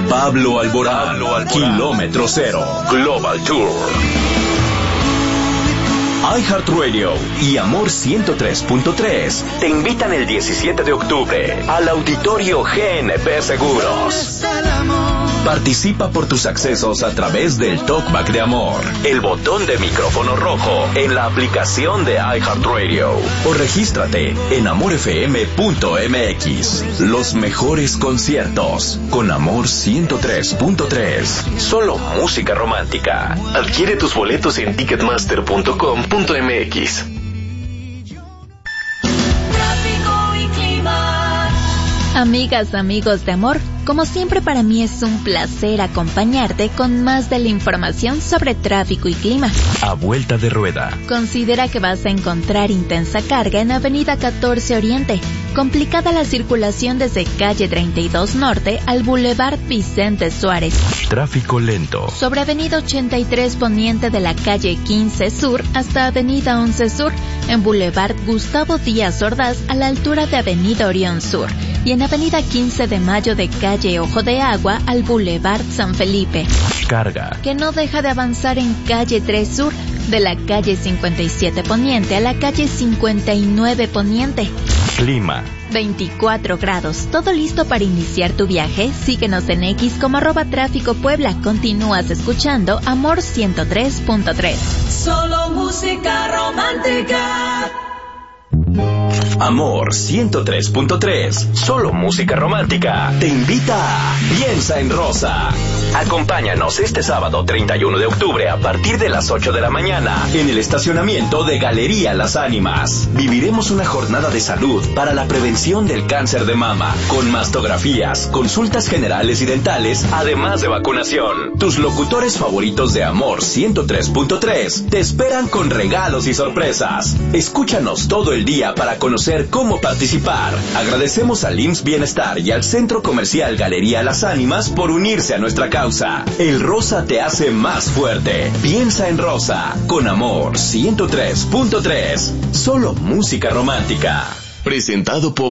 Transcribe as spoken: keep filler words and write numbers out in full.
Pablo Alborán, Pablo Alborán. Kilómetro Cero, Global Tour. iHeartRadio y Amor ciento tres punto tres te invitan el diecisiete de octubre al Auditorio G N P Seguros. Participa por tus accesos a través del Talkback de Amor, el botón de micrófono rojo en la aplicación de iHeartRadio, o regístrate en amor f m punto m x. Los mejores conciertos con Amor ciento tres punto tres. Solo música romántica. Adquiere tus boletos en ticketmaster punto com punto m x. Amigas, amigos de Amor, como siempre para mí es un placer acompañarte con más de la información sobre tráfico y clima. A vuelta de rueda. Considera que vas a encontrar intensa carga en Avenida catorce Oriente, complicada la circulación desde calle treinta y dos Norte al Boulevard Vicente Suárez. Tráfico lento. Sobre Avenida ochenta y tres Poniente de la calle quince Sur hasta Avenida once Sur, en Boulevard Gustavo Díaz Ordaz a la altura de Avenida Orión Sur, y en Avenida quince de Mayo de calle Ojo de Agua al Boulevard San Felipe. Carga. Que no deja de avanzar en calle tres Sur, de la calle cincuenta y siete Poniente a la calle cincuenta y nueve Poniente. Clima. veinticuatro grados. ¿Todo listo para iniciar tu viaje? Síguenos en X como arroba tráfico Puebla. Continúas escuchando Amor ciento tres punto tres. Solo música romántica. Amor ciento tres punto tres, solo música romántica, te invita a Piensa en Rosa. Acompáñanos este sábado treinta y uno de octubre a partir de las ocho de la mañana en el estacionamiento de Galería Las Ánimas. Viviremos una jornada de salud para la prevención del cáncer de mama, con mastografías, consultas generales y dentales, además de vacunación. Tus locutores favoritos de Amor ciento tres punto tres te esperan con regalos y sorpresas. Escúchanos todo el día para conocer cómo participar. Agradecemos al I M S S Bienestar y al Centro Comercial Galería Las Ánimas por unirse a nuestra causa. El rosa te hace más fuerte. Piensa en Rosa, con Amor ciento tres punto tres. Solo música romántica. Presentado por